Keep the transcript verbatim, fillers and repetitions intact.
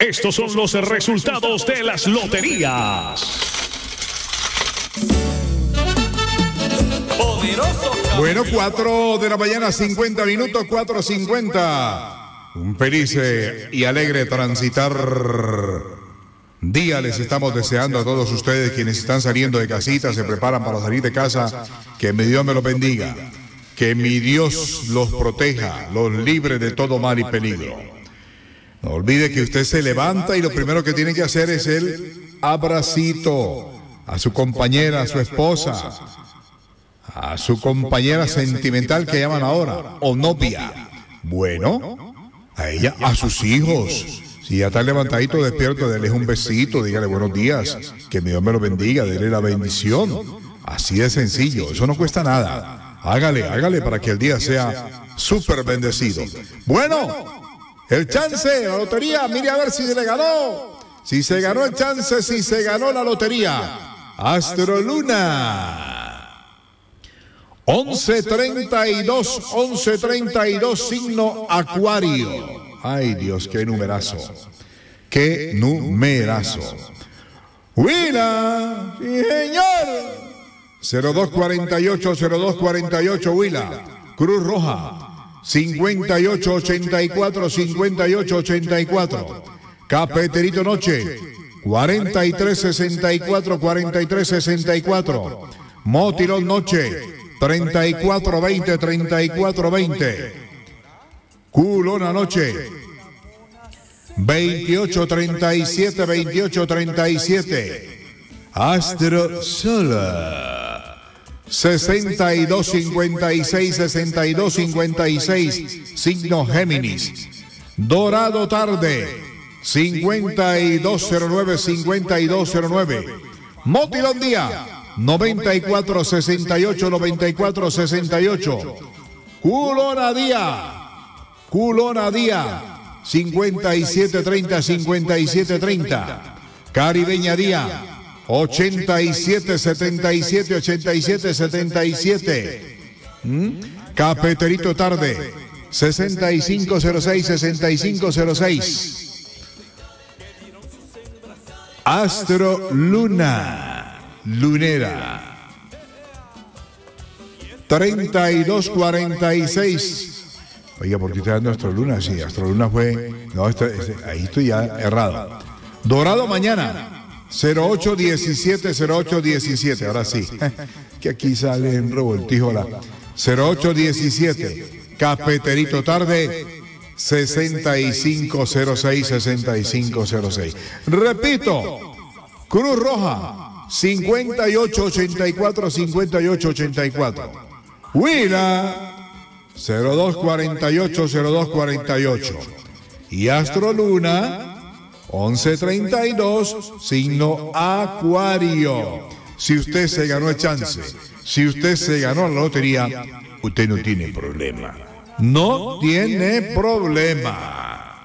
Estos son los resultados de las loterías. Bueno, cuatro de la mañana, cincuenta minutos, cuatro cincuenta. Un feliz y alegre transitar día les estamos deseando a todos ustedes quienes están saliendo de casita, se preparan para salir de casa. Que mi Dios me los bendiga, que mi Dios los proteja, los libre de todo mal y peligro. No olvide que usted se levanta y lo primero que tiene que hacer es el abracito a su compañera, a su esposa, a su compañera sentimental que llaman ahora, o novia. Bueno, a ella, a sus hijos. Si ya está levantadito, despierto, déle un besito, dígale buenos días, que mi Dios me lo bendiga, déle la bendición. Así de sencillo, eso no cuesta nada. Hágale, hágale para que el día sea súper bendecido. Bueno, el chance, la lotería, mire a ver si se le ganó. Si se ganó el chance, si se ganó la lotería. Astroluna. once treinta y dos, once treinta y dos, signo Acuario. Ay, Dios, qué numerazo. Qué numerazo. Huila, sí, señor. cero dos cuarenta y ocho, cero dos cuarenta y ocho, Huila. Cruz Roja. cincuenta y ocho ochenta y cuatro, cincuenta y ocho ochenta y cuatro. Cafeterito Noche. cuarenta y tres sesenta y cuatro, cuarenta y tres sesenta y cuatro. Motilón Noche. treinta y cuatro veinte, treinta y cuatro veinte. Culona Noche. veintiocho treinta y siete, veintiocho treinta y siete. Astro Sola. sesenta y dos cincuenta y seis, sesenta y dos cincuenta y seis, signo Géminis. Dorado Tarde. cincuenta y dos cero nueve, cincuenta y dos cero nueve. Motilón Día. noventa y cuatro sesenta y ocho, noventa y cuatro sesenta y ocho. Culona Día. Culona Día. cincuenta y siete treinta, cincuenta y siete treinta. Caribeña Día. ochenta y siete setenta y siete, ochenta y siete setenta y siete. ¿Mm? Cafeterito Tarde. sesenta y cinco cero seis, sesenta y cinco cero seis. Astro Luna. Lunera. treinta y dos cuarenta y seis. Oiga, ¿por qué está dando Astroluna? Sí, Astroluna fue... No, este, este, ahí estoy ya errado. Dorado Mañana. cero ocho diecisiete, cero ocho diecisiete. Ahora sí, que aquí sale en revoltijo la... cero ocho diecisiete. Cafeterito Tarde. sesenta y cinco cero seis, sesenta y cinco cero seis. Repito. Cruz Roja. cincuenta y ocho ochenta y cuatro, cincuenta y ocho ochenta y cuatro. Huila. cero dos cuarenta y ocho, cero dos cuarenta y ocho. Y Astroluna, once treinta y dos, signo Acuario. Si usted se ganó el chance, si usted se ganó la lotería, usted no tiene problema. No tiene problema.